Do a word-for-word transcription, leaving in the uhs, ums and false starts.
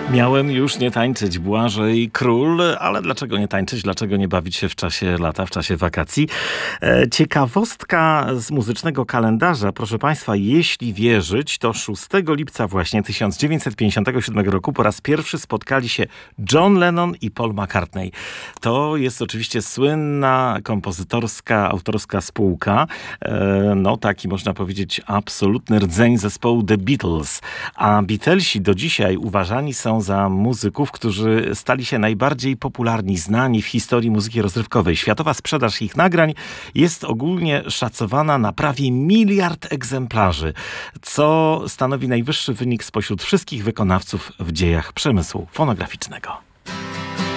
Miałem już nie tańczyć, Błażej Król, ale dlaczego nie tańczyć, dlaczego nie bawić się w czasie lata, w czasie wakacji? E, ciekawostka z muzycznego kalendarza, proszę Państwa, jeśli wierzyć, to szóstego lipca właśnie tysiąc dziewięćset pięćdziesiątego siódmego roku po raz pierwszy spotkali się John Lennon i Paul McCartney. To jest oczywiście słynna kompozytorska, autorska spółka, e, no taki można powiedzieć absolutny rdzeń zespołu The Beatles, a Beatlesi do dzisiaj uważani są za muzyków, którzy stali się najbardziej popularni, znani w historii muzyki rozrywkowej. Światowa sprzedaż ich nagrań jest ogólnie szacowana na prawie miliard egzemplarzy, co stanowi najwyższy wynik spośród wszystkich wykonawców w dziejach przemysłu fonograficznego.